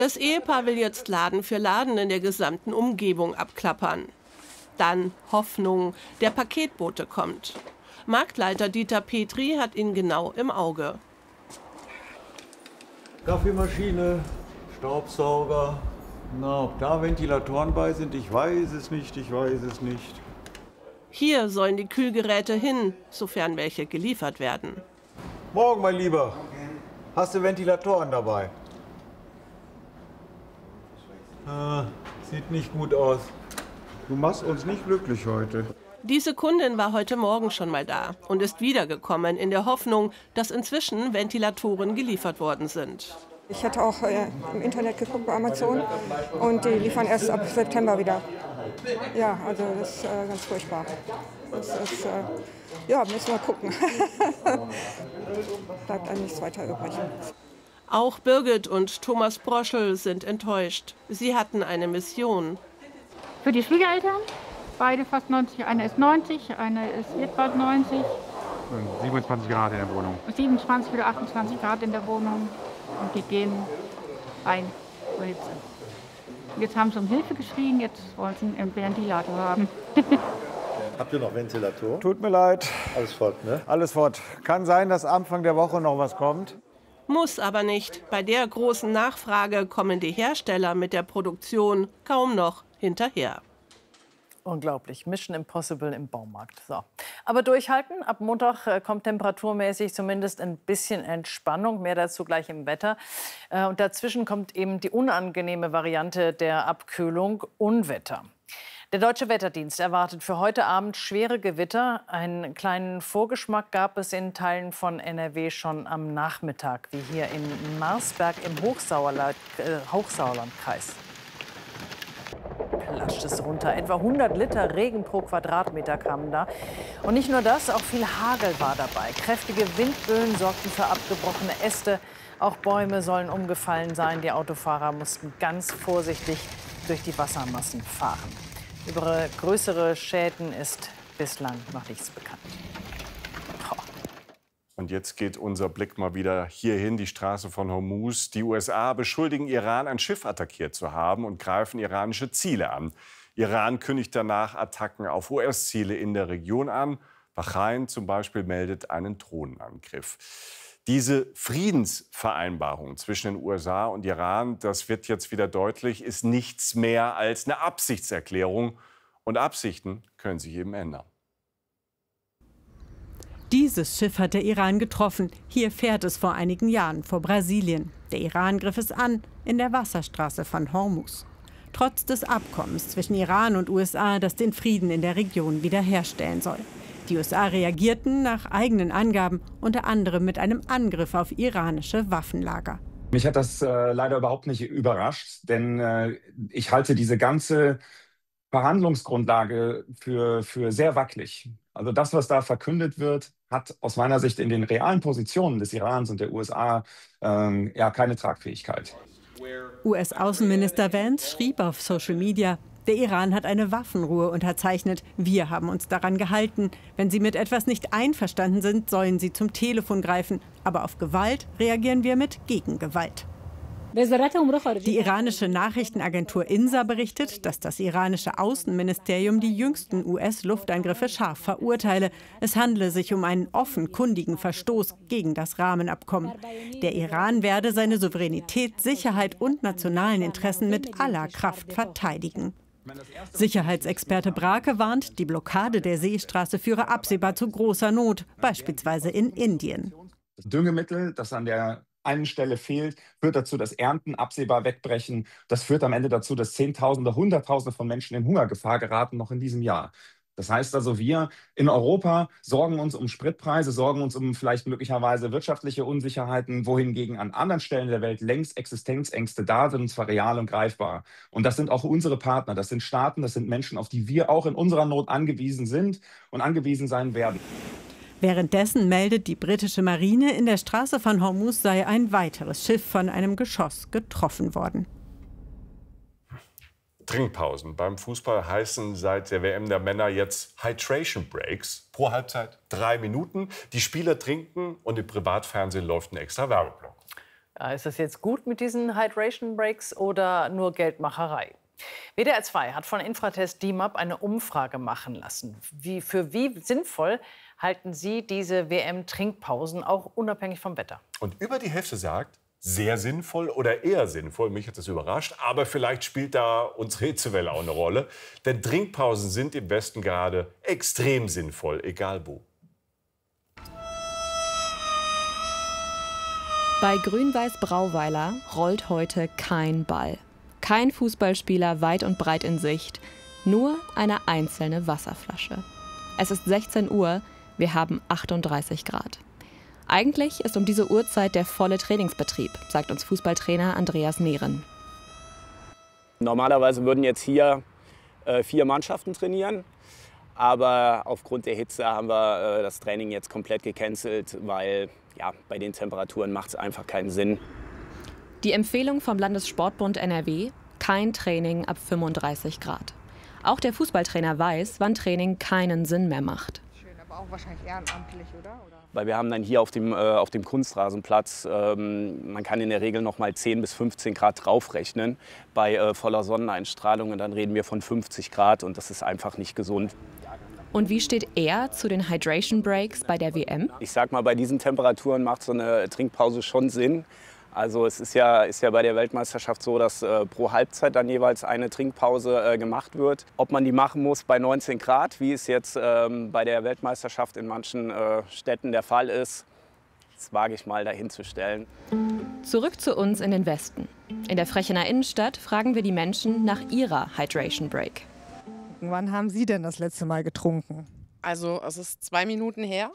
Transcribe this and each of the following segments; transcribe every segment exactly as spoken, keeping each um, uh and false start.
Das Ehepaar will jetzt Laden für Laden in der gesamten Umgebung abklappern. Dann Hoffnung, der Paketbote kommt. Marktleiter Dieter Petri hat ihn genau im Auge. Kaffeemaschine, Staubsauger. Na, ob da Ventilatoren bei sind, ich weiß es nicht, ich weiß es nicht. Hier sollen die Kühlgeräte hin, sofern welche geliefert werden. Morgen, mein Lieber. Hast du Ventilatoren dabei? Ah, sieht nicht gut aus. Du machst uns nicht glücklich heute. Diese Kundin war heute Morgen schon mal da und ist wiedergekommen in der Hoffnung, dass inzwischen Ventilatoren geliefert worden sind. Ich hatte auch äh, im Internet geguckt bei Amazon und die liefern erst ab September wieder. Ja, also das ist äh, ganz furchtbar. Das ist, äh, ja, müssen wir gucken. Bleibt einem nichts weiter übrig. Auch Birgit und Thomas Broschel sind enttäuscht. Sie hatten eine Mission. Für die Schwiegereltern, beide fast neunzig. Einer ist neunzig, einer ist wird bald neunzig. siebenundzwanzig Grad in der Wohnung. siebenundzwanzig oder achtundzwanzig Grad in der Wohnung. Und die gehen rein zur Hitze. Jetzt haben sie um Hilfe geschrien, jetzt wollen sie einen Ventilator haben. Habt ihr noch Ventilator? Tut mir leid. Alles fort, ne? Alles fort. Kann sein, dass Anfang der Woche noch was kommt. Muss aber nicht. Bei der großen Nachfrage kommen die Hersteller mit der Produktion kaum noch hinterher. Unglaublich. Mission Impossible im Baumarkt. So. Aber durchhalten. Ab Montag äh, kommt temperaturmäßig zumindest ein bisschen Entspannung. Mehr dazu gleich im Wetter. Äh, und dazwischen kommt eben die unangenehme Variante der Abkühlung, Unwetter. Der Deutsche Wetterdienst erwartet für heute Abend schwere Gewitter. Einen kleinen Vorgeschmack gab es in Teilen von N R W schon am Nachmittag, wie hier in Marsberg im Hochsauerland, äh, Hochsauerlandkreis. Plascht es runter. Etwa hundert Liter Regen pro Quadratmeter kamen da. Und nicht nur das, auch viel Hagel war dabei. Kräftige Windböen sorgten für abgebrochene Äste. Auch Bäume sollen umgefallen sein. Die Autofahrer mussten ganz vorsichtig durch die Wassermassen fahren. Über größere Schäden ist bislang noch nichts bekannt. Und jetzt geht unser Blick mal wieder hierhin, die Straße von Hormuz. Die U S A beschuldigen Iran, ein Schiff attackiert zu haben und greifen iranische Ziele an. Iran kündigt danach Attacken auf U S-Ziele in der Region an. Bahrain zum Beispiel meldet einen Drohnenangriff. Diese Friedensvereinbarung zwischen den U S A und Iran, das wird jetzt wieder deutlich, ist nichts mehr als eine Absichtserklärung. Und Absichten können sich eben ändern. Dieses Schiff hat der Iran getroffen. Hier fährt es vor einigen Jahren vor Brasilien. Der Iran griff es an in der Wasserstraße von Hormuz. Trotz des Abkommens zwischen Iran und U S A, das den Frieden in der Region wiederherstellen soll. Die U S A reagierten nach eigenen Angaben unter anderem mit einem Angriff auf iranische Waffenlager. Mich hat das äh, leider überhaupt nicht überrascht, denn äh, ich halte diese ganze Verhandlungsgrundlage für, für sehr wackelig. Also das, was da verkündet wird, hat aus meiner Sicht in den realen Positionen des Irans und der U S A ähm, ja, keine Tragfähigkeit. U S-Außenminister Vance schrieb auf Social Media, der Iran hat eine Waffenruhe unterzeichnet. Wir haben uns daran gehalten. Wenn Sie mit etwas nicht einverstanden sind, sollen Sie zum Telefon greifen. Aber auf Gewalt reagieren wir mit Gegengewalt. Die iranische Nachrichtenagentur INSA berichtet, dass das iranische Außenministerium die jüngsten U S-Luftangriffe scharf verurteile. Es handle sich um einen offenkundigen Verstoß gegen das Rahmenabkommen. Der Iran werde seine Souveränität, Sicherheit und nationalen Interessen mit aller Kraft verteidigen. Sicherheitsexperte Brake warnt, die Blockade der Seestraße führe absehbar zu großer Not, beispielsweise in Indien. Das Düngemittel, das an der einen Stelle fehlt, führt dazu, dass Ernten absehbar wegbrechen. Das führt am Ende dazu, dass Zehntausende, Hunderttausende von Menschen in Hungergefahr geraten, noch in diesem Jahr. Das heißt also, wir in Europa sorgen uns um Spritpreise, sorgen uns um vielleicht möglicherweise wirtschaftliche Unsicherheiten, wohingegen an anderen Stellen der Welt längst Existenzängste da sind, und zwar real und greifbar. Und das sind auch unsere Partner, das sind Staaten, das sind Menschen, auf die wir auch in unserer Not angewiesen sind und angewiesen sein werden. Währenddessen meldet die britische Marine, in der Straße von Hormuz sei ein weiteres Schiff von einem Geschoss getroffen worden. Trinkpausen beim Fußball heißen seit der W M der Männer jetzt Hydration Breaks. Pro Halbzeit drei Minuten. Die Spieler trinken und im Privatfernsehen läuft ein extra Werbeblock. Ist das jetzt gut mit diesen Hydration Breaks oder nur Geldmacherei? W D R zwei hat von Infratest D I M A P eine Umfrage machen lassen. Wie, für wie sinnvoll halten Sie diese W M-Trinkpausen auch unabhängig vom Wetter? Und über die Hälfte sagt, sehr sinnvoll oder eher sinnvoll. Mich hat das überrascht. Aber vielleicht spielt da unsere Hitzewelle auch eine Rolle. Denn Trinkpausen sind im Westen gerade extrem sinnvoll, egal wo. Bei Grün-Weiß Brauweiler rollt heute kein Ball. Kein Fußballspieler weit und breit in Sicht. Nur eine einzelne Wasserflasche. Es ist sechzehn Uhr, wir haben achtunddreißig Grad. Eigentlich ist um diese Uhrzeit der volle Trainingsbetrieb, sagt uns Fußballtrainer Andreas Nehren. Normalerweise würden jetzt hier äh, vier Mannschaften trainieren. Aber aufgrund der Hitze haben wir äh, das Training jetzt komplett gecancelt, weil ja, bei den Temperaturen macht es einfach keinen Sinn. Die Empfehlung vom Landessportbund N R W, kein Training ab fünfunddreißig Grad. Auch der Fußballtrainer weiß, wann Training keinen Sinn mehr macht. Schön, aber auch wahrscheinlich ehrenamtlich, oder? oder? Weil wir haben dann hier auf dem, äh, auf dem Kunstrasenplatz, ähm, man kann in der Regel noch mal zehn bis fünfzehn Grad draufrechnen bei äh, voller Sonneneinstrahlung. Und dann reden wir von fünfzig Grad und das ist einfach nicht gesund. Und wie steht er zu den Hydration Breaks bei der W M? Ich sag mal, bei diesen Temperaturen macht so eine Trinkpause schon Sinn. Also es ist ja, ist ja bei der Weltmeisterschaft so, dass äh, pro Halbzeit dann jeweils eine Trinkpause äh, gemacht wird. Ob man die machen muss bei neunzehn Grad, wie es jetzt ähm, bei der Weltmeisterschaft in manchen äh, Städten der Fall ist, das wage ich mal dahin zu stellen. Zurück zu uns in den Westen. In der Frechener Innenstadt fragen wir die Menschen nach ihrer Hydration Break. Wann haben Sie denn das letzte Mal getrunken? Also es ist zwei Minuten her.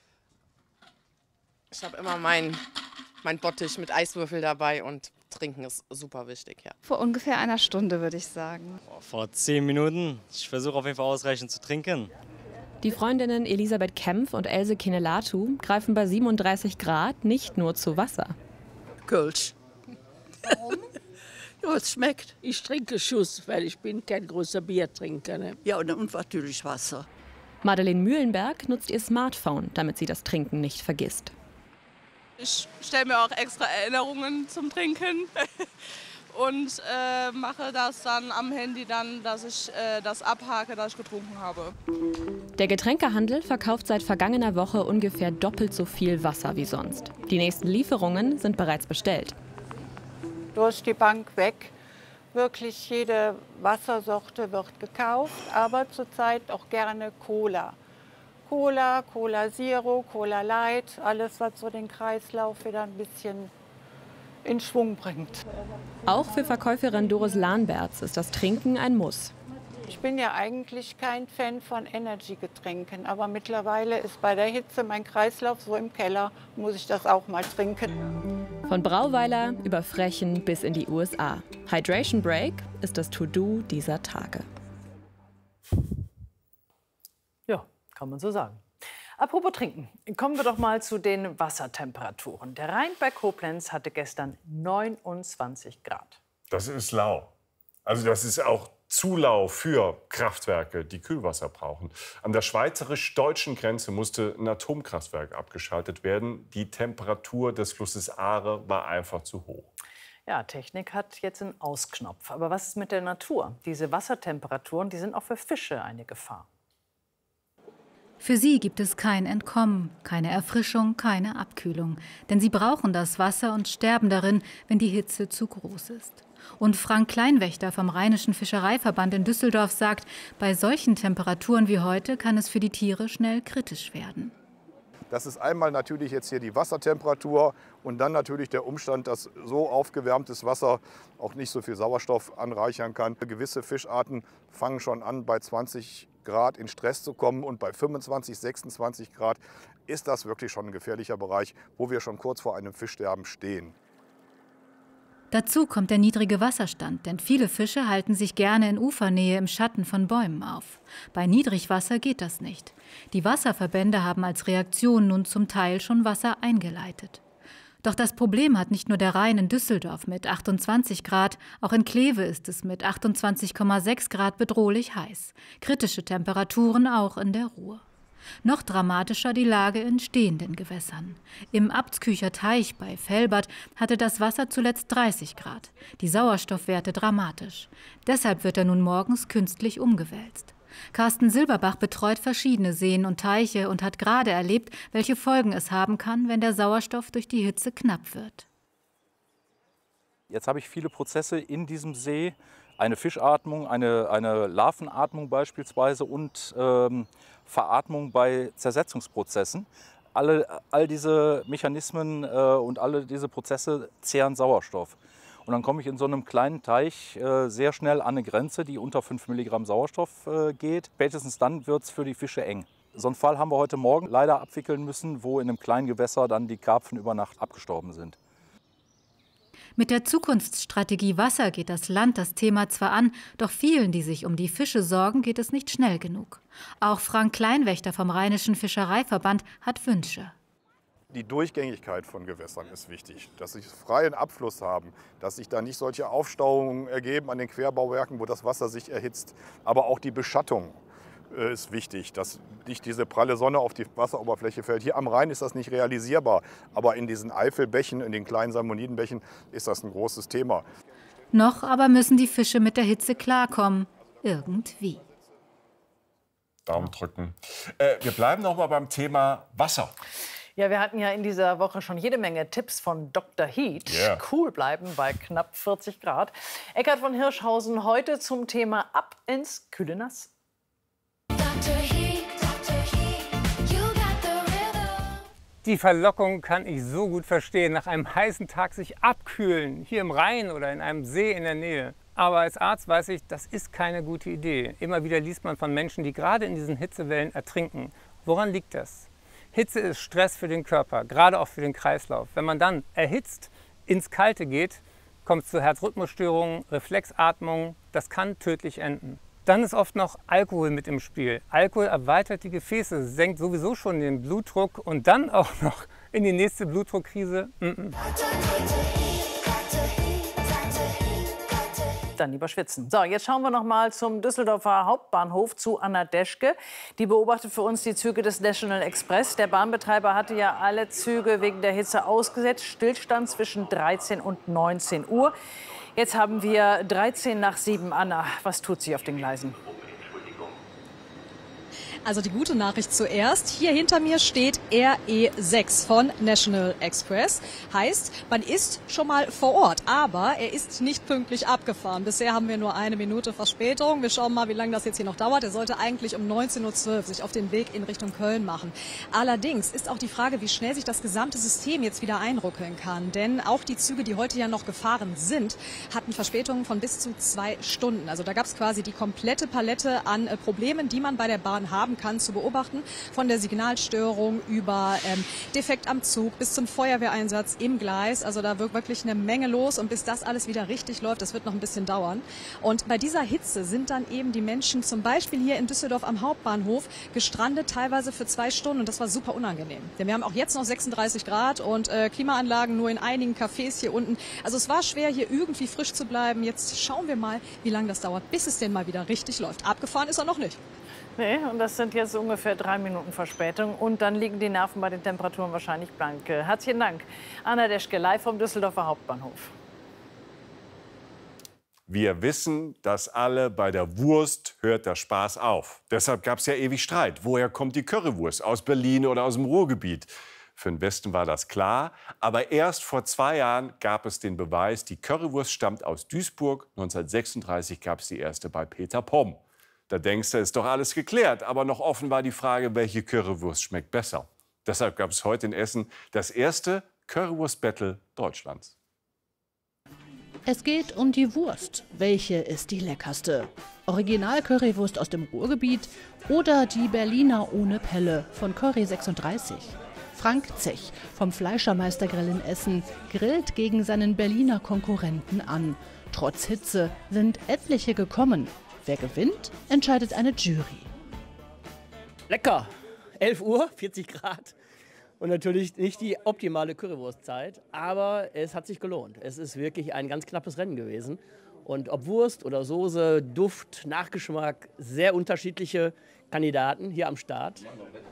Ich habe immer mein Mein Bottich mit Eiswürfel dabei und trinken ist super wichtig, ja. Vor ungefähr einer Stunde, würde ich sagen. Vor zehn Minuten. Ich versuche auf jeden Fall ausreichend zu trinken. Die Freundinnen Elisabeth Kempf und Else Kinelatu greifen bei siebenunddreißig Grad nicht nur zu Wasser. Kölsch. Warum? Ja, es schmeckt. Ich trinke Schuss, weil ich bin kein großer Biertrinker. Ne? Ja, und, und natürlich Wasser. Madeleine Mühlenberg nutzt ihr Smartphone, damit sie das Trinken nicht vergisst. Ich stelle mir auch extra Erinnerungen zum Trinken und äh, mache das dann am Handy, dann, dass ich äh, das abhake, dass ich getrunken habe. Der Getränkehandel verkauft seit vergangener Woche ungefähr doppelt so viel Wasser wie sonst. Die nächsten Lieferungen sind bereits bestellt. Durch die Bank weg. Wirklich jede Wassersorte wird gekauft, aber zurzeit auch gerne Cola. Cola, Cola Zero, Cola Light, alles, was so den Kreislauf wieder ein bisschen in Schwung bringt. Auch für Verkäuferin Doris Lahnberts ist das Trinken ein Muss. Ich bin ja eigentlich kein Fan von Energy-Getränken, aber mittlerweile ist bei der Hitze mein Kreislauf so im Keller, muss ich das auch mal trinken. Von Brauweiler über Frechen bis in die U S A. Hydration Break ist das To-Do dieser Tage. Ja, kann man so sagen. Apropos Trinken, kommen wir doch mal zu den Wassertemperaturen. Der Rhein bei Koblenz hatte gestern neunundzwanzig Grad. Das ist lau. Also das ist auch zu lau für Kraftwerke, die Kühlwasser brauchen. An der schweizerisch-deutschen Grenze musste ein Atomkraftwerk abgeschaltet werden. Die Temperatur des Flusses Aare war einfach zu hoch. Ja, Technik hat jetzt einen Ausknopf. Aber was ist mit der Natur? Diese Wassertemperaturen, die sind auch für Fische eine Gefahr. Für sie gibt es kein Entkommen, keine Erfrischung, keine Abkühlung. Denn sie brauchen das Wasser und sterben darin, wenn die Hitze zu groß ist. Und Frank Kleinwächter vom Rheinischen Fischereiverband in Düsseldorf sagt, bei solchen Temperaturen wie heute kann es für die Tiere schnell kritisch werden. Das ist einmal natürlich jetzt hier die Wassertemperatur und dann natürlich der Umstand, dass so aufgewärmtes Wasser auch nicht so viel Sauerstoff anreichern kann. Gewisse Fischarten fangen schon an, bei zwanzig Grad in Stress zu kommen und bei fünfundzwanzig, sechsundzwanzig Grad ist das wirklich schon ein gefährlicher Bereich, wo wir schon kurz vor einem Fischsterben stehen. Dazu kommt der niedrige Wasserstand, denn viele Fische halten sich gerne in Ufernähe im Schatten von Bäumen auf. Bei Niedrigwasser geht das nicht. Die Wasserverbände haben als Reaktion nun zum Teil schon Wasser eingeleitet. Doch das Problem hat nicht nur der Rhein in Düsseldorf mit achtundzwanzig Grad, auch in Kleve ist es mit achtundzwanzig Komma sechs Grad bedrohlich heiß. Kritische Temperaturen auch in der Ruhr. Noch dramatischer die Lage in stehenden Gewässern. Im Abtskücher Teich bei Velbert hatte das Wasser zuletzt dreißig Grad. Die Sauerstoffwerte dramatisch. Deshalb wird er nun morgens künstlich umgewälzt. Carsten Silberbach betreut verschiedene Seen und Teiche und hat gerade erlebt, welche Folgen es haben kann, wenn der Sauerstoff durch die Hitze knapp wird. Jetzt habe ich viele Prozesse in diesem See. Eine Fischatmung, eine, eine Larvenatmung beispielsweise und ähm, Veratmung bei Zersetzungsprozessen. Alle, all diese Mechanismen äh, und alle diese Prozesse zehren Sauerstoff. Und dann komme ich in so einem kleinen Teich äh, sehr schnell an eine Grenze, die unter fünf Milligramm Sauerstoff äh, geht. Spätestens dann wird es für die Fische eng. So einen Fall haben wir heute Morgen leider abwickeln müssen, wo in einem kleinen Gewässer dann die Karpfen über Nacht abgestorben sind. Mit der Zukunftsstrategie Wasser geht das Land das Thema zwar an, doch vielen, die sich um die Fische sorgen, geht es nicht schnell genug. Auch Frank Kleinwächter vom Rheinischen Fischereiverband hat Wünsche. Die Durchgängigkeit von Gewässern ist wichtig, dass sie freien Abfluss haben, dass sich da nicht solche Aufstauungen ergeben an den Querbauwerken, wo das Wasser sich erhitzt. Aber auch die Beschattung ist wichtig, dass nicht diese pralle Sonne auf die Wasseroberfläche fällt. Hier am Rhein ist das nicht realisierbar, aber in diesen Eifelbächen, in den kleinen Salmonidenbächen ist das ein großes Thema. Noch aber müssen die Fische mit der Hitze klarkommen. Irgendwie. Daumen drücken. Äh, wir bleiben noch mal beim Thema Wasser. Ja, wir hatten ja in dieser Woche schon jede Menge Tipps von Doktor Heat. Yeah. Cool bleiben bei knapp vierzig Grad. Eckhard von Hirschhausen heute zum Thema Ab ins kühle Nass. Die Verlockung kann ich so gut verstehen, nach einem heißen Tag sich abkühlen, hier im Rhein oder in einem See in der Nähe. Aber als Arzt weiß ich, das ist keine gute Idee. Immer wieder liest man von Menschen, die gerade in diesen Hitzewellen ertrinken. Woran liegt das? Hitze ist Stress für den Körper, gerade auch für den Kreislauf. Wenn man dann erhitzt ins Kalte geht, kommt es zu Herzrhythmusstörungen, Reflexatmung. Das kann tödlich enden. Dann ist oft noch Alkohol mit im Spiel. Alkohol erweitert die Gefäße, senkt sowieso schon den Blutdruck und dann auch noch in die nächste Blutdruckkrise. Mm-mm. Dann lieber schwitzen. So, jetzt schauen wir noch mal zum Düsseldorfer Hauptbahnhof zu Anna Deschke. Die beobachtet für uns die Züge des National Express. Der Bahnbetreiber hatte ja alle Züge wegen der Hitze ausgesetzt. Stillstand zwischen dreizehn und neunzehn Uhr. Jetzt haben wir dreizehn nach sieben. Anna, was tut sie auf den Gleisen? Also die gute Nachricht zuerst. Hier hinter mir steht R E sechs von National Express. Heißt, man ist schon mal vor Ort, aber er ist nicht pünktlich abgefahren. Bisher haben wir nur eine Minute Verspätung. Wir schauen mal, wie lange das jetzt hier noch dauert. Er sollte eigentlich um neunzehn Uhr zwölf sich auf den Weg in Richtung Köln machen. Allerdings ist auch die Frage, wie schnell sich das gesamte System jetzt wieder einruckeln kann. Denn auch die Züge, die heute ja noch gefahren sind, hatten Verspätungen von bis zu zwei Stunden. Also da gab es quasi die komplette Palette an äh, Problemen, die man bei der Bahn haben kann, zu beobachten, von der Signalstörung über ähm, Defekt am Zug bis zum Feuerwehreinsatz im Gleis. Also da wird wirklich eine Menge los und bis das alles wieder richtig läuft, das wird noch ein bisschen dauern. Und bei dieser Hitze sind dann eben die Menschen zum Beispiel hier in Düsseldorf am Hauptbahnhof gestrandet, teilweise für zwei Stunden und das war super unangenehm. Denn wir haben auch jetzt noch sechsunddreißig Grad und äh, Klimaanlagen nur in einigen Cafés hier unten. Also es war schwer, hier irgendwie frisch zu bleiben. Jetzt schauen wir mal, wie lange das dauert, bis es denn mal wieder richtig läuft. Abgefahren ist er noch nicht. Nee, und das sind jetzt ungefähr drei Minuten Verspätung. Und dann liegen die Nerven bei den Temperaturen wahrscheinlich blank. Herzlichen Dank. Anna Deschke, live vom Düsseldorfer Hauptbahnhof. Wir wissen, dass alle bei der Wurst hört der Spaß auf. Deshalb gab es ja ewig Streit. Woher kommt die Currywurst? Aus Berlin oder aus dem Ruhrgebiet? Für den Westen war das klar. Aber erst vor zwei Jahren gab es den Beweis, die Currywurst stammt aus Duisburg. neunzehnhundertsechsunddreißig gab es die erste bei Peter Pomm. Da denkst du, ist doch alles geklärt. Aber noch offen war die Frage, welche Currywurst schmeckt besser. Deshalb gab es heute in Essen das erste Currywurst-Battle Deutschlands. Es geht um die Wurst. Welche ist die leckerste? Original-Currywurst aus dem Ruhrgebiet oder die Berliner ohne Pelle von Curry sechsunddreißig? Frank Zech vom Fleischermeistergrill in Essen grillt gegen seinen Berliner Konkurrenten an. Trotz Hitze sind etliche gekommen. Wer gewinnt, entscheidet eine Jury. Lecker! elf Uhr, vierzig Grad. Und natürlich nicht die optimale Currywurstzeit, aber es hat sich gelohnt. Es ist wirklich ein ganz knappes Rennen gewesen. Und ob Wurst oder Soße, Duft, Nachgeschmack, sehr unterschiedliche Kandidaten hier am Start.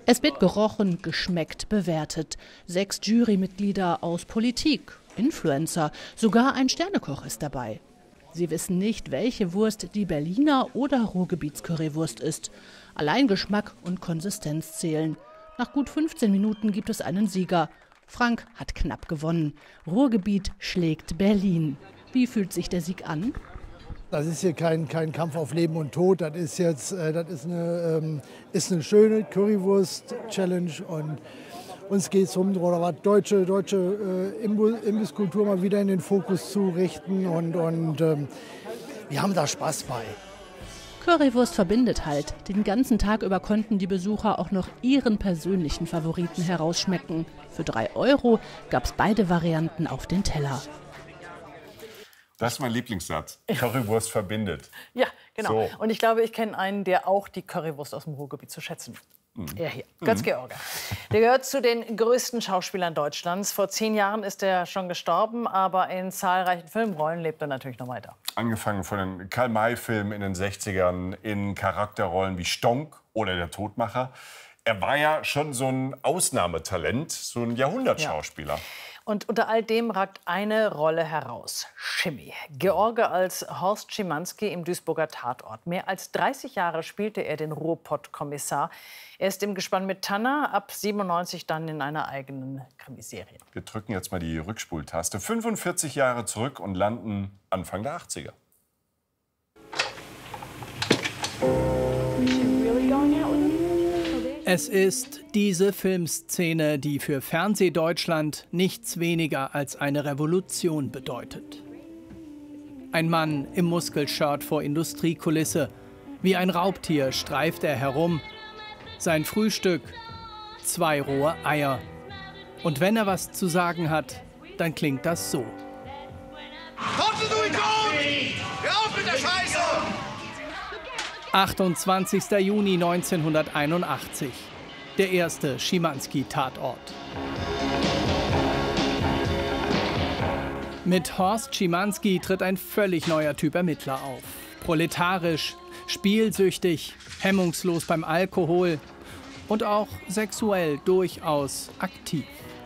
Es wird gerochen, geschmeckt, bewertet. Sechs Jurymitglieder aus Politik, Influencer, sogar ein Sternekoch ist dabei. Sie wissen nicht, welche Wurst die Berliner oder Ruhrgebiets-Currywurst ist. Allein Geschmack und Konsistenz zählen. Nach gut fünfzehn Minuten gibt es einen Sieger. Frank hat knapp gewonnen. Ruhrgebiet schlägt Berlin. Wie fühlt sich der Sieg an? Das ist hier kein, kein Kampf auf Leben und Tod. Das ist jetzt äh, das ist eine, ähm, ist eine schöne Currywurst-Challenge. Und uns geht es darum, die deutsche, deutsche äh, Imbisskultur mal wieder in den Fokus zu richten. Und, und ähm, wir haben da Spaß bei. Currywurst verbindet halt. Den ganzen Tag über konnten die Besucher auch noch ihren persönlichen Favoriten herausschmecken. Für drei Euro gab es beide Varianten auf den Teller. Das ist mein Lieblingssatz. Currywurst verbindet. Ja, genau. So. Und ich glaube, ich kenne einen, der auch die Currywurst aus dem Ruhrgebiet zu schätzen. Mhm. Er hier, Götz Mhm. George. Der gehört zu den größten Schauspielern Deutschlands. Vor zehn Jahren ist er schon gestorben, aber in zahlreichen Filmrollen lebt er natürlich noch weiter. Angefangen von den Karl-May-Filmen in den sechzigern, in Charakterrollen wie Stonk oder Der Todmacher. Er war ja schon so ein Ausnahmetalent, so ein Jahrhundertschauspieler. Ja. Und unter all dem ragt eine Rolle heraus. Schimmi. George als Horst Schimanski im Duisburger Tatort. Mehr als dreißig Jahre spielte er den Ruhrpott-Kommissar. Er ist im Gespann mit Tanner, ab siebenundneunzig dann in einer eigenen Krimiserie. Wir drücken jetzt mal die Rückspultaste. fünfundvierzig Jahre zurück und landen Anfang der achtziger. Es ist diese Filmszene, die für Fernsehdeutschland nichts weniger als eine Revolution bedeutet. Ein Mann im Muskelshirt vor Industriekulisse. Wie ein Raubtier streift er herum. Sein Frühstück: zwei rohe Eier. Und wenn er was zu sagen hat, dann klingt das so. Trottel, du Idiot! Hör auf mit der Scheiße! achtundzwanzigster Juni neunzehnhunderteinundachtzig. Der erste Schimanski-Tatort. Mit Horst Schimanski tritt ein völlig neuer Typ Ermittler auf. Proletarisch, spielsüchtig, hemmungslos beim Alkohol und auch sexuell durchaus aktiv.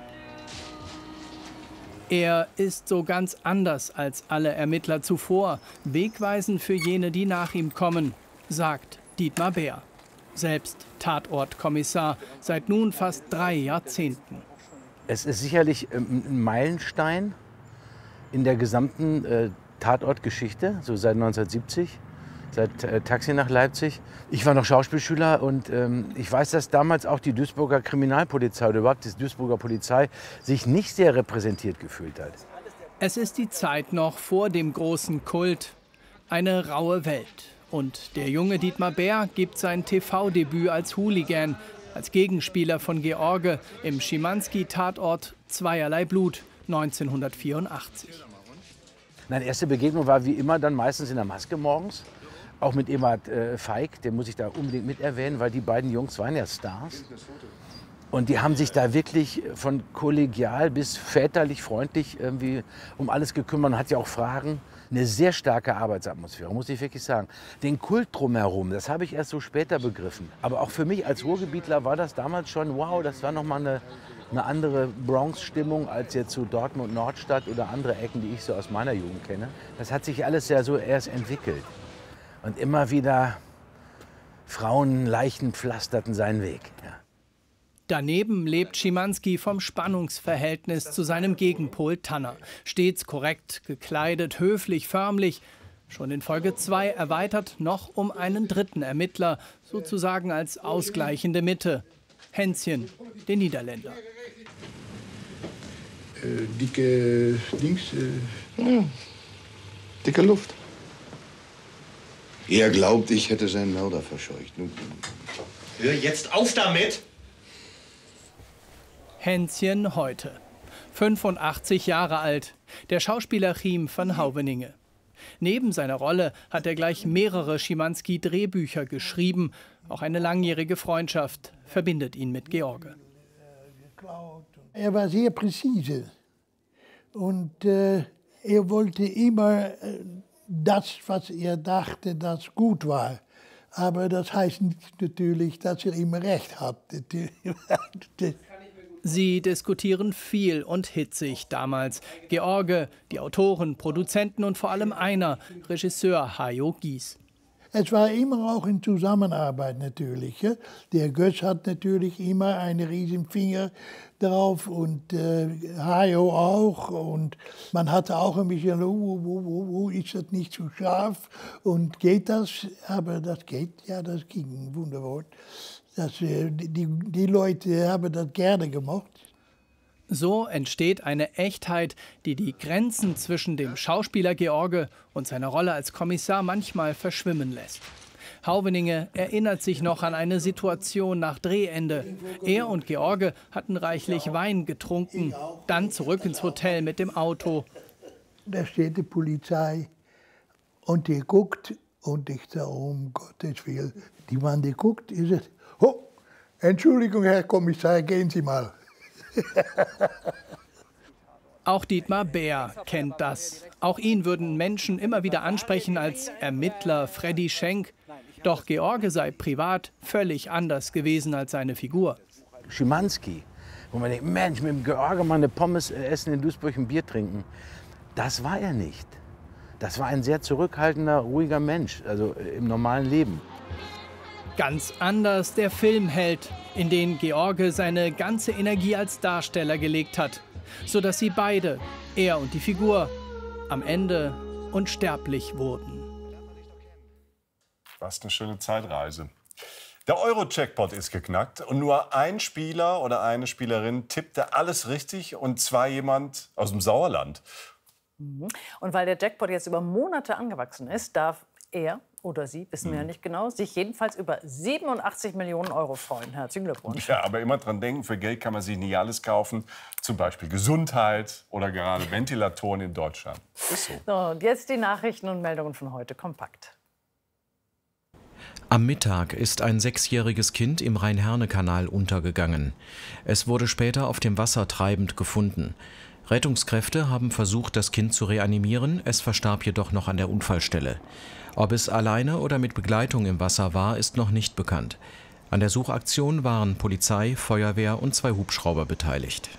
Er ist so ganz anders als alle Ermittler zuvor, wegweisend für jene, die nach ihm kommen, sagt Dietmar Bär, selbst Tatortkommissar seit nun fast drei Jahrzehnten. Es ist sicherlich ein Meilenstein in der gesamten äh, Tatortgeschichte, so seit neunzehnhundertsiebzig, seit äh, Taxi nach Leipzig. Ich war noch Schauspielschüler und ähm, ich weiß, dass damals auch die Duisburger Kriminalpolizei oder überhaupt die Duisburger Polizei sich nicht sehr repräsentiert gefühlt hat. Es ist die Zeit noch vor dem großen Kult, eine raue Welt. Und der junge Dietmar Bär gibt sein T V-Debüt als Hooligan, als Gegenspieler von George im Schimanski-Tatort Zweierlei Blut neunzehnhundertvierundachtzig. Meine erste Begegnung war wie immer dann meistens in der Maske morgens. Auch mit Ewald äh, Feig, den muss ich da unbedingt mit erwähnen, weil die beiden Jungs waren ja Stars. Und die haben sich da wirklich von kollegial bis väterlich freundlich irgendwie um alles gekümmert. Man hat ja auch Fragen. Eine sehr starke Arbeitsatmosphäre, muss ich wirklich sagen. Den Kult drumherum, das habe ich erst so später begriffen. Aber auch für mich als Ruhrgebietler war das damals schon, wow, das war nochmal eine, eine andere Bronx-Stimmung als jetzt so Dortmund, Nordstadt oder andere Ecken, die ich so aus meiner Jugend kenne. Das hat sich alles ja so erst entwickelt. Und immer wieder Frauen, Leichen pflasterten seinen Weg. Ja. Daneben lebt Schimanski vom Spannungsverhältnis zu seinem Gegenpol Tanner. Stets korrekt gekleidet, höflich, förmlich. Schon in Folge zwei erweitert noch um einen dritten Ermittler, sozusagen als ausgleichende Mitte. Hänschen, den Niederländer. Äh, dicke Dings. Äh, ja, dicke Luft. Er glaubt, ich hätte seinen Mörder verscheucht. Hör jetzt auf damit! Hänschen heute. fünfundachtzig Jahre alt, der Schauspieler Chiem van Houweninge. Neben seiner Rolle hat er gleich mehrere Schimanski-Drehbücher geschrieben. Auch eine langjährige Freundschaft verbindet ihn mit George. Er war sehr präzise und äh, er wollte immer äh, das, was er dachte, das gut war. Aber das heißt nicht natürlich, dass er immer recht hat. Sie diskutieren viel und hitzig damals. George, die Autoren, Produzenten und vor allem einer, Regisseur Hajo Gies. Es war immer auch in Zusammenarbeit natürlich. Ja? Der Götz hat natürlich immer einen riesen Finger drauf und äh, Hajo auch. Und man hatte auch ein bisschen, wo, wo, wo, wo ist das nicht so scharf und geht das? Aber das geht, ja, das ging wunderbar. Das, äh, die, die Leute haben das gerne gemacht. So entsteht eine Echtheit, die die Grenzen zwischen dem Schauspieler George und seiner Rolle als Kommissar manchmal verschwimmen lässt. Hauveninge erinnert sich noch an eine Situation nach Drehende. Er und George hatten reichlich Wein getrunken, dann zurück ins Hotel mit dem Auto. Da steht die Polizei und die guckt und ich sage, um Gottes Willen, die Mann, die guckt, ist es, oh, Entschuldigung, Herr Kommissar, gehen Sie mal. Auch Dietmar Bär kennt das. Auch ihn würden Menschen immer wieder ansprechen als Ermittler Freddy Schenk. Doch George sei privat völlig anders gewesen als seine Figur. Schimanski, wo man denkt, Mensch, mit dem George mal eine Pommes essen, in Duisburg ein Bier trinken. Das war er nicht. Das war ein sehr zurückhaltender, ruhiger Mensch, also im normalen Leben. Ganz anders der Filmheld, in den George seine ganze Energie als Darsteller gelegt hat, sodass sie beide, er und die Figur, am Ende unsterblich wurden. Was eine schöne Zeitreise. Der Euro-Jackpot ist geknackt und nur ein Spieler oder eine Spielerin tippte alles richtig, und zwar jemand aus dem Sauerland. Und weil der Jackpot jetzt über Monate angewachsen ist, darf er oder sie, wissen wir ja nicht genau, sich jedenfalls über siebenundachtzig Millionen Euro freuen. Herzlichen Glückwunsch. Ja, aber immer dran denken, für Geld kann man sich nicht alles kaufen. Zum Beispiel Gesundheit oder gerade Ventilatoren in Deutschland. Ist so. So, und jetzt die Nachrichten und Meldungen von heute kompakt. Am Mittag ist ein sechsjähriges Kind im Rhein-Herne-Kanal untergegangen. Es wurde später auf dem Wasser treibend gefunden. Rettungskräfte haben versucht, das Kind zu reanimieren, es verstarb jedoch noch an der Unfallstelle. Ob es alleine oder mit Begleitung im Wasser war, ist noch nicht bekannt. An der Suchaktion waren Polizei, Feuerwehr und zwei Hubschrauber beteiligt.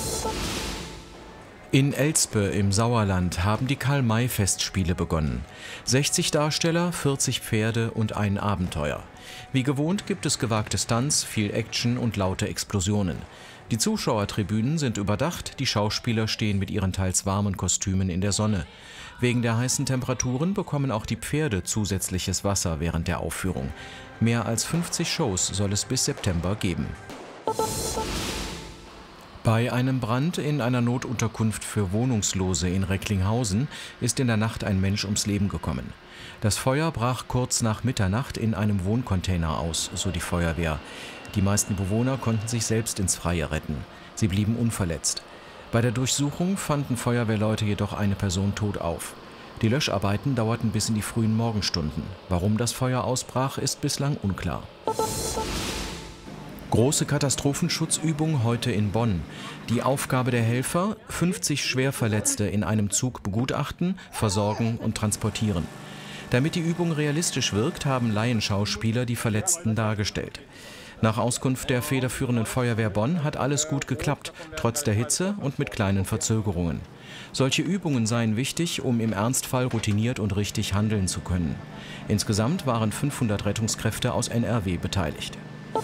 In Elspe im Sauerland haben die Karl-May-Festspiele begonnen. sechzig Darsteller, vierzig Pferde und ein Abenteuer. Wie gewohnt gibt es gewagte Stunts, viel Action und laute Explosionen. Die Zuschauertribünen sind überdacht, die Schauspieler stehen mit ihren teils warmen Kostümen in der Sonne. Wegen der heißen Temperaturen bekommen auch die Pferde zusätzliches Wasser während der Aufführung. Mehr als fünfzig Shows soll es bis September geben. Bei einem Brand in einer Notunterkunft für Wohnungslose in Recklinghausen ist in der Nacht ein Mensch ums Leben gekommen. Das Feuer brach kurz nach Mitternacht in einem Wohncontainer aus, so die Feuerwehr. Die meisten Bewohner konnten sich selbst ins Freie retten. Sie blieben unverletzt. Bei der Durchsuchung fanden Feuerwehrleute jedoch eine Person tot auf. Die Löscharbeiten dauerten bis in die frühen Morgenstunden. Warum das Feuer ausbrach, ist bislang unklar. Große Katastrophenschutzübung heute in Bonn. Die Aufgabe der Helfer: fünfzig Schwerverletzte in einem Zug begutachten, versorgen und transportieren. Damit die Übung realistisch wirkt, haben Laienschauspieler die Verletzten dargestellt. Nach Auskunft der federführenden Feuerwehr Bonn hat alles gut geklappt, trotz der Hitze und mit kleinen Verzögerungen. Solche Übungen seien wichtig, um im Ernstfall routiniert und richtig handeln zu können. Insgesamt waren fünfhundert Rettungskräfte aus N R W beteiligt.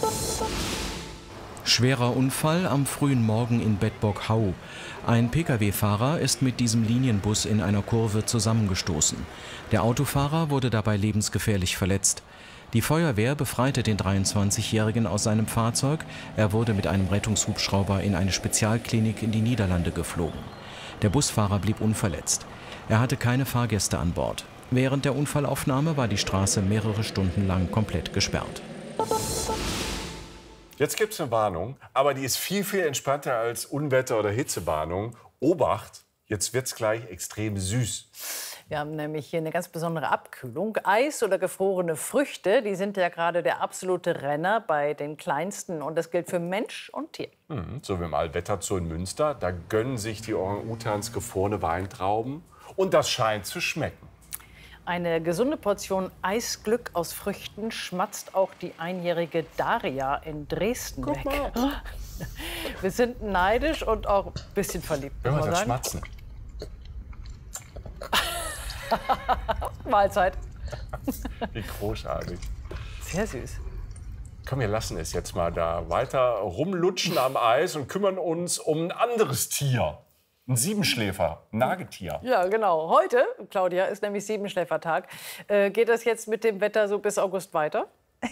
Schwerer Unfall am frühen Morgen in Bedburg-Hau. Ein Pkw-Fahrer ist mit diesem Linienbus in einer Kurve zusammengestoßen. Der Autofahrer wurde dabei lebensgefährlich verletzt. Die Feuerwehr befreite den dreiundzwanzigjährigen aus seinem Fahrzeug. Er wurde mit einem Rettungshubschrauber in eine Spezialklinik in die Niederlande geflogen. Der Busfahrer blieb unverletzt. Er hatte keine Fahrgäste an Bord. Während der Unfallaufnahme war die Straße mehrere Stunden lang komplett gesperrt. Jetzt gibt es eine Warnung, aber die ist viel, viel entspannter als Unwetter- oder Hitzewarnung. Obacht, jetzt wird es gleich extrem süß. Wir haben nämlich hier eine ganz besondere Abkühlung. Eis oder gefrorene Früchte, die sind ja gerade der absolute Renner bei den Kleinsten. Und das gilt für Mensch und Tier. Mhm, so wie im Allwetterzoo in Münster. Da gönnen sich die Orang-Utans gefrorene Weintrauben. Und das scheint zu schmecken. Eine gesunde Portion Eisglück aus Früchten schmatzt auch die einjährige Daria in Dresden Guck weg. mal. Wir sind neidisch und auch ein bisschen verliebt. Wenn wir muss man das sagen. schmatzen. Mahlzeit. Wie großartig. Sehr süß. Komm, wir lassen es jetzt mal da weiter rumlutschen am Eis und kümmern uns um ein anderes Tier. Ein Siebenschläfer, ein Nagetier. Ja, genau. Heute, Claudia, ist nämlich Siebenschläfertag. Äh, geht das jetzt mit dem Wetter so bis August weiter?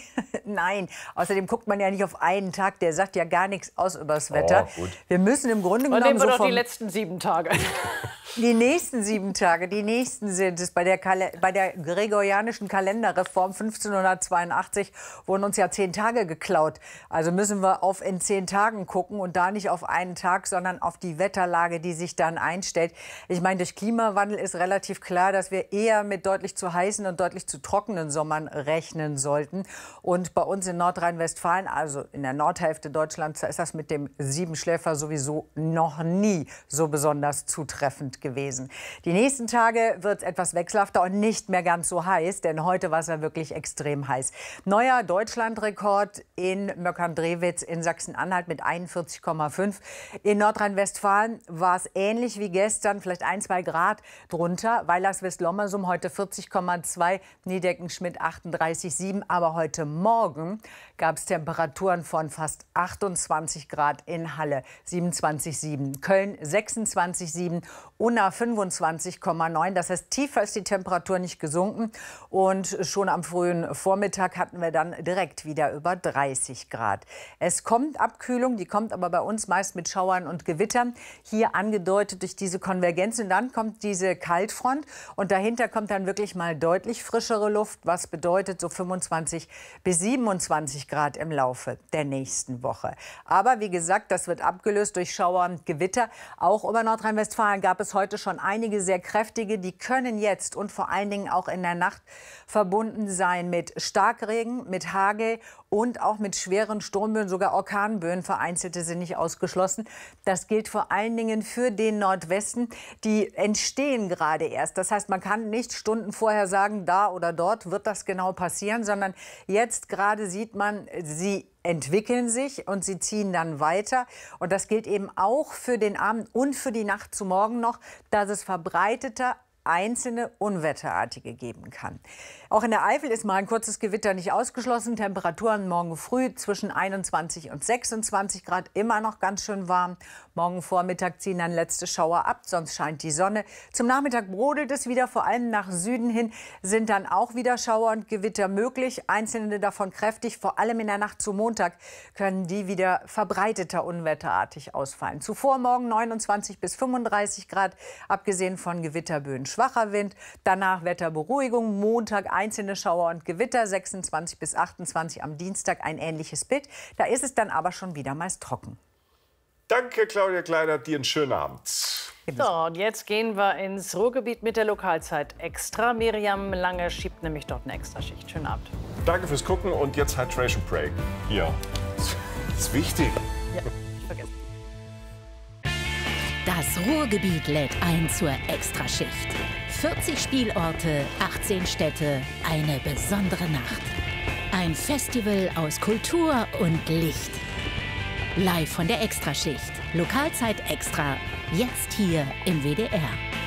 Nein, außerdem guckt man ja nicht auf einen Tag, der sagt ja gar nichts aus über das Wetter. Oh, gut. Wir müssen im Grunde Und genommen nehmen wir so doch vom die letzten sieben Tage. Die nächsten sieben Tage, die nächsten sind es. Bei der, Kale bei der gregorianischen Kalenderreform fünfzehnhundertzweiundachtzig wurden uns ja zehn Tage geklaut. Also müssen wir auf in zehn Tagen gucken und da nicht auf einen Tag, sondern auf die Wetterlage, die sich dann einstellt. Ich meine, durch Klimawandel ist relativ klar, dass wir eher mit deutlich zu heißen und deutlich zu trockenen Sommern rechnen sollten. Und bei uns in Nordrhein-Westfalen, also in der Nordhälfte Deutschlands, ist das mit dem Siebenschläfer sowieso noch nie so besonders zutreffend gewesen. Die nächsten Tage wird es etwas wechselhafter und nicht mehr ganz so heiß, denn heute war es ja wirklich extrem heiß. Neuer Deutschlandrekord in Möckern-Drewitz in Sachsen-Anhalt mit einundvierzig Komma fünf. In Nordrhein-Westfalen war es ähnlich wie gestern, vielleicht ein, zwei Grad drunter. Weilerswist-Lommersum heute vierzig Komma zwei, Niedecken-Schmidt achtunddreißig Komma sieben. Aber heute Morgen gab es Temperaturen von fast achtundzwanzig Grad in Halle, siebenundzwanzig Komma sieben. Köln sechsundzwanzig Komma sieben. Unna fünfundzwanzig Komma neun. Das heißt, tiefer ist die Temperatur nicht gesunken. Und schon am frühen Vormittag hatten wir dann direkt wieder über dreißig Grad. Es kommt Abkühlung, die kommt aber bei uns meist mit Schauern und Gewittern. Hier angedeutet durch diese Konvergenz. Und dann kommt diese Kaltfront. Und dahinter kommt dann wirklich mal deutlich frischere Luft. Was bedeutet so fünfundzwanzig bis siebenundzwanzig Grad im Laufe der nächsten Woche. Aber wie gesagt, das wird abgelöst durch Schauer und Gewitter. Auch über Nordrhein-Westfalen gab es heute schon einige sehr kräftige. Die können jetzt und vor allen Dingen auch in der Nacht verbunden sein mit Starkregen, mit Hagel und auch mit schweren Sturmböen, sogar Orkanböen. Vereinzelte sind nicht ausgeschlossen. Das gilt vor allen Dingen für den Nordwesten. Die entstehen gerade erst. Das heißt, man kann nicht Stunden vorher sagen, da oder dort wird das genau passieren, sondern jetzt gerade sieht man, sie entwickeln sich und sie ziehen dann weiter. Und das gilt eben auch für den Abend und für die Nacht zu morgen noch, dass es verbreiteter einzelne Unwetterartige geben kann. Auch in der Eifel ist mal ein kurzes Gewitter nicht ausgeschlossen. Temperaturen morgen früh zwischen einundzwanzig und sechsundzwanzig Grad, immer noch ganz schön warm. Morgen Vormittag ziehen dann letzte Schauer ab, sonst scheint die Sonne. Zum Nachmittag brodelt es wieder, vor allem nach Süden hin sind dann auch wieder Schauer und Gewitter möglich. Einzelne davon kräftig, vor allem in der Nacht zu Montag können die wieder verbreiteter unwetterartig ausfallen. Zuvor morgen neunundzwanzig bis fünfunddreißig Grad, abgesehen von Gewitterböen. Schwacher Wind, danach Wetterberuhigung, Montag einzelne Schauer und Gewitter, sechsundzwanzig bis achtundzwanzig, am Dienstag ein ähnliches Bild. Da ist es dann aber schon wieder meist trocken. Danke, Claudia Kleiner, dir einen schönen Abend. So, und jetzt gehen wir ins Ruhrgebiet mit der Lokalzeit Extra. Miriam Lange schiebt nämlich dort eine Extraschicht. Schönen Abend. Danke fürs Gucken und jetzt Hydration Break. Hier. Das ist wichtig. Ja, ich vergesse. Das Ruhrgebiet lädt ein zur Extraschicht. vierzig Spielorte, achtzehn Städte, eine besondere Nacht. Ein Festival aus Kultur und Licht. Live von der Extraschicht. Lokalzeit Extra. Jetzt hier im W D R.